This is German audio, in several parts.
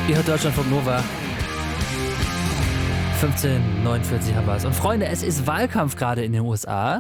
Ihr hört Deutschlandfunk Nova. 15:49 haben wir es. Und Freunde, es ist Wahlkampf gerade in den USA.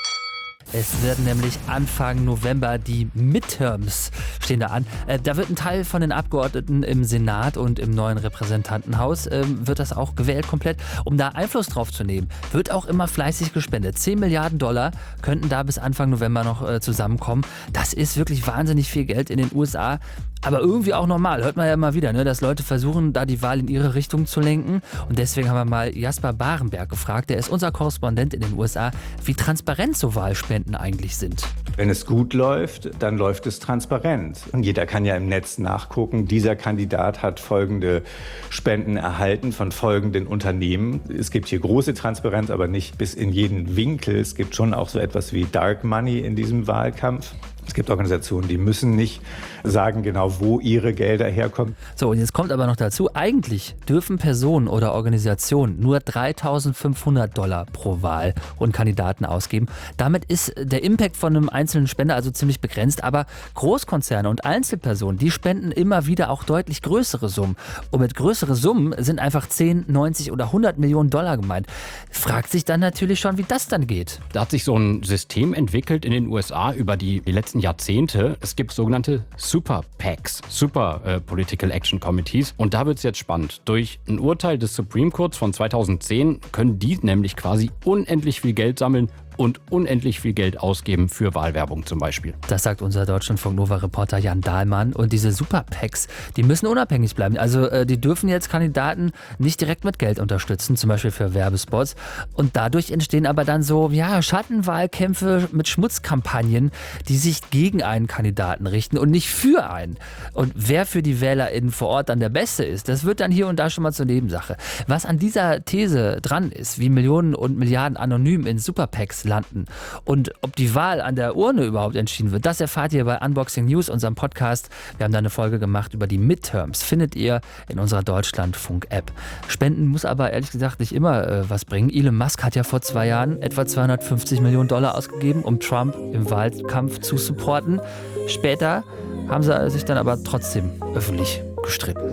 Es werden nämlich Anfang November die Midterms stehen da an. Da wird ein Teil von den Abgeordneten im Senat und im neuen Repräsentantenhaus, wird das auch gewählt komplett. Um da Einfluss drauf zu nehmen, wird auch immer fleißig gespendet. 10 Milliarden Dollar könnten da bis Anfang November noch zusammenkommen. Das ist wirklich wahnsinnig viel Geld in den USA. Aber irgendwie auch normal, hört man ja immer wieder, ne, dass Leute versuchen, da die Wahl in ihre Richtung zu lenken. Und deswegen haben wir mal Jasper Barenberg gefragt, der ist unser Korrespondent in den USA, wie transparent so Wahlspenden eigentlich sind. Wenn es gut läuft, dann läuft es transparent. Und jeder kann ja im Netz nachgucken, dieser Kandidat hat folgende Spenden erhalten von folgenden Unternehmen. Es gibt hier große Transparenz, aber nicht bis in jeden Winkel. Es gibt schon auch so etwas wie Dark Money in diesem Wahlkampf. Es gibt Organisationen, die müssen nicht sagen genau, wo ihre Gelder herkommen. So, und jetzt kommt aber noch dazu, eigentlich dürfen Personen oder Organisationen nur $3.500 pro Wahl und Kandidaten ausgeben. Damit ist der Impact von einem einzelnen Spender also ziemlich begrenzt, aber Großkonzerne und Einzelpersonen, die spenden immer wieder auch deutlich größere Summen. Und mit größere Summen sind einfach 10, 90 oder 100 Millionen Dollar gemeint. Fragt sich dann natürlich schon, wie das dann geht. Da hat sich so ein System entwickelt in den USA über die letzten Jahrzehnte. Es gibt sogenannte Super PACs, Super Political Action Committees. Und da wird es jetzt spannend. Durch ein Urteil des Supreme Courts von 2010 können die nämlich quasi unendlich viel Geld sammeln und unendlich viel Geld ausgeben für Wahlwerbung zum Beispiel. Das sagt unser Deutschlandfunk Nova-Reporter Jan Dahlmann. Und diese Super-PACs, die müssen unabhängig bleiben. Also die dürfen jetzt Kandidaten nicht direkt mit Geld unterstützen, zum Beispiel für Werbespots. Und dadurch entstehen aber dann so Schattenwahlkämpfe mit Schmutzkampagnen, die sich gegen einen Kandidaten richten und nicht für einen. Und wer für die WählerInnen vor Ort dann der Beste ist, das wird dann hier und da schon mal zur Nebensache. Was an dieser These dran ist, wie Millionen und Milliarden anonym in Super-PACs landen und ob die Wahl an der Urne überhaupt entschieden wird, das erfahrt ihr bei Unboxing News, unserem Podcast. Wir haben da eine Folge gemacht über die Midterms, findet ihr in unserer Deutschlandfunk-App. Spenden muss aber ehrlich gesagt nicht immer was bringen. Elon Musk hat ja vor 2 Jahren etwa 250 Millionen Dollar ausgegeben, um Trump im Wahlkampf zu supporten. Später haben sie sich dann aber trotzdem öffentlich gestritten.